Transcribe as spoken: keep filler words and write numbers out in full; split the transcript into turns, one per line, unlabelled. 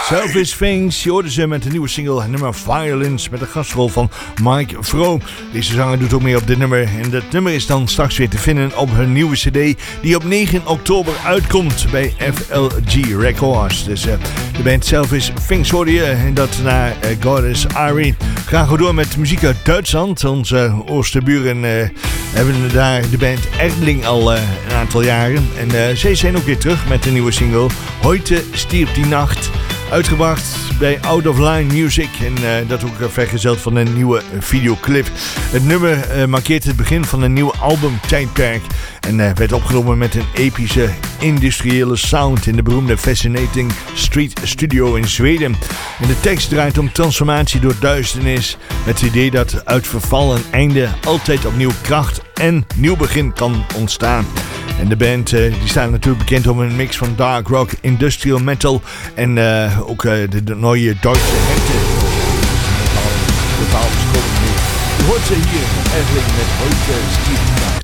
Selfish Things, je hoorde ze met de nieuwe single nummer Violence met de gastrol van Mike Fro. Deze zanger doet ook mee op dit nummer en dat nummer is dan straks weer te vinden op hun nieuwe cd die op negen oktober uitkomt bij F L G Records. Dus uh, de band Selfish Things hoorde je en dat naar uh, Goddess Ari. Gaan we door met muziek uit Duitsland. Onze oosterburen uh, hebben daar de band Erdling al uh, een aantal jaren en uh, zij zijn ook weer terug met een nieuwe single Heute stirbt die Nacht. Uitgebracht bij Out of Line Music en uh, dat ook uh, vergezeld van een nieuwe videoclip. Het nummer uh, markeert het begin van een nieuw albumtijdperk en uh, werd opgenomen met een epische industriële sound in de beroemde Fascinating Street Studio in Zweden. En de tekst draait om transformatie door duisternis, met het idee dat uit verval en einde altijd opnieuw kracht en nieuw begin kan ontstaan. En de band uh, die staat natuurlijk bekend om een mix van dark rock, industrial metal en uh, ook uh, de, de nieuwe Duitse hekte. Totaal beschouwd. Je hoort ze hier, Erdling met Heute stirbt die Nacht.